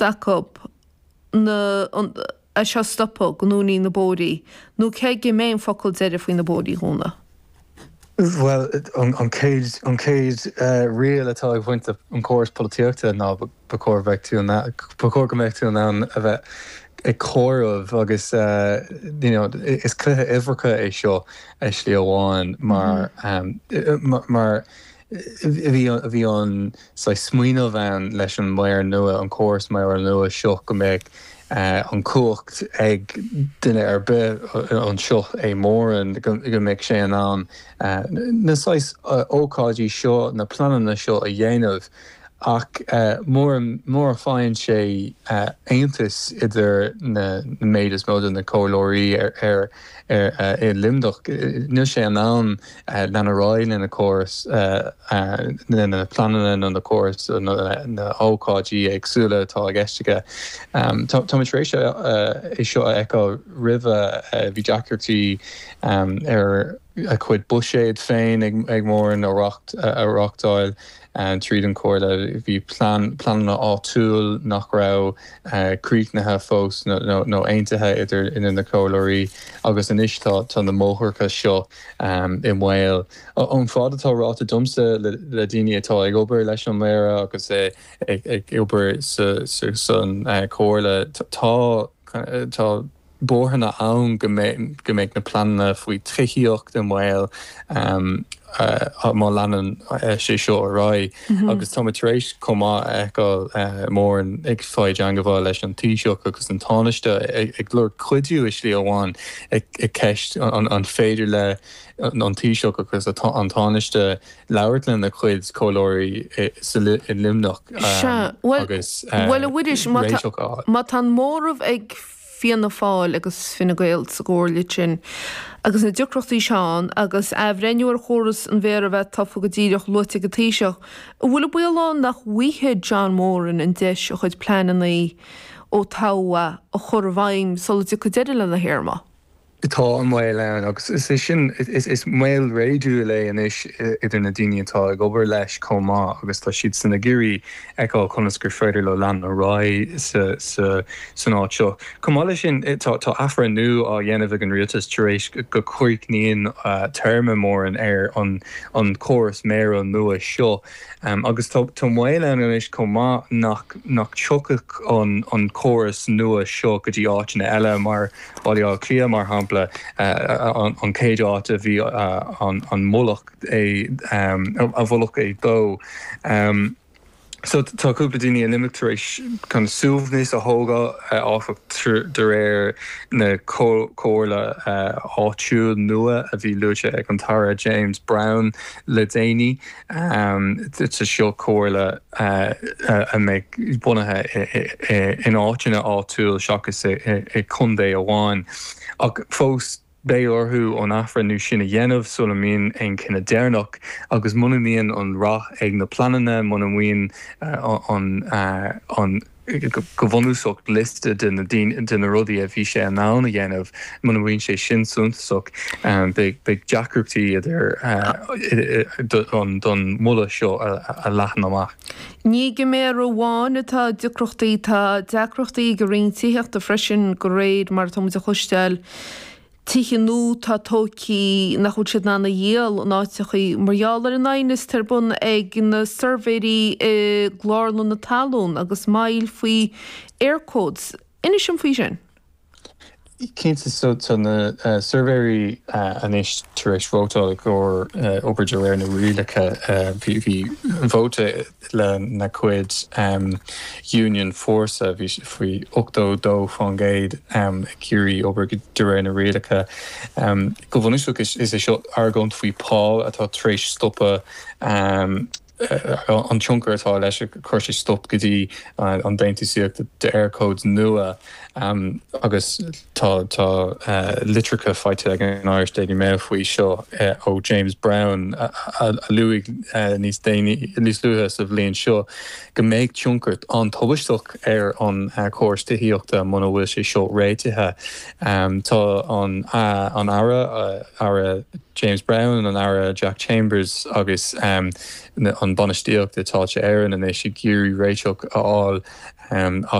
stackup na a seo stoppa gnúní na bódaí, nó cé go mé focail deidir faoin na bódaí húna. Well, an céad rial atá ag bhainte an córas políochta ná ba cór go méid tú ná a bheith ag córamh agus is cluthe ihreacha é seo slí amháin mar bhí an smuoineamh an leis an mair nua an córas mair nua seo go méid an cuacht ag duine ar bith an seo é mór an go méid sé an nasáis ócáidí seo na planana seo a dhéanamh ach mór fáin sé aontas idir na méid is móda na cólóirí ar i limdach. Nu sé an lena ráil in na córas na planana an na córas na ócáidí agsúla tá ag eisteige. Tá rééis é seo eá ribh bhí deacairtí ar a chuid buséad féin ag mór an areachtáil tríd an cóirla bhí planna áitiúil nach rá críochnathe fós nó aontaithe idir in na cólóirí agus inis tá na móthracha seo i mhail. Ón fád atá ráta dumsa le daoine atá ag obair leis an méire agus ag obair san cóirla tá bórhanna ann go méid na planna faoi tríocht an mhail má leanan sé seo a rá agus táéis comá eáil mór ag fáid angahá leis an tíiseach agus an táneiste ag glúir chuidú is slí amháin ag ceist an féidir le an tíiseach agus an táneiste leabhart na chuid cólóirí i limnach agus well a bhuiidir má tá mórmh ag fianna fáil agus finna gail sa ggóirla sin agus na dúchrochtaí seán agus bhreiniúar chóras an bhéar a bheith tafa go dtíireach luite go tíiseach. Bhfuil buán nach bhuithe John Moran in deis a chuid pleananaí ó táha a chur bhaim solide go deidir le na héirma. Tá an mhail ann agus is sin is mail réidú le inis idir na daine atá ag obair leis comá agus tá siad sanna géirí eáil conas gur féidir le lean a rá san áit seo. Comála sin tá afra nu á dhéanamh an rialtas taréis go chuircníon terma mór an air an córas méir an nua seo. Agus tá mhail ann inis comá nach teochach an córas nua seo go dtí áitina eile mar bailá clia mar hampla an céad áit a bhí an mulach a bholach é dó. So tá cúpla daoine limitaréis chun suúbhnas a thóga áfach de réir na cóirla áitiúil nua a bhí luite ag an tara James Brown le déine sa seo cóirla a méid bunathe in áitina áitiúil seachas i chundé amháin. Ach fós bé orthú an afra nu sinna dhéanamh sula míon an cinna déarnach agus muna míon an rath ag na planana muna míon an go bhunúsach liste den na rudaí a bhí sé an nána dhéanamh muna bhíonn sé sin suntasach beag deacrúptaí idir don mula seo a leathan amach. Ní go mé róháin atá deacrúchtaí tá deacrúchtaí go réontíocht a freisin go réad mar tá a chuisteil Tíchan nó tá tócí nach chuid siad nána dhéal náitechaí margheallar in aonas tar bun ag na survéirí glárlún na talún agus mail faoi aircodes. Inis sin faoi sin? Cínta so na survéirí anis taréis vótáil gur obair ar na rialacha bhí vóta le na cuid Union Forsa bhí faoi 8 fangéid curí obair ar na rialacha. Go bhfunisúach is é seo argónt faoi pá atá taréis stoppa an tionkar atá leis chuir sé stop go dtí an daintíocht de aircodes nua agus tá litricha feite ag an Irish Daily Mail faoi seo ó James Brown a luigh níos luúthe sa bhliain seo go méid tionkart an tubaistach ar an córas tííochta muna bhfuil sé seo réitethe. Tá an ara James Brown an ara Jack Chambers agus an banistíocht atá sé éan an é sé géirí réiteach aáil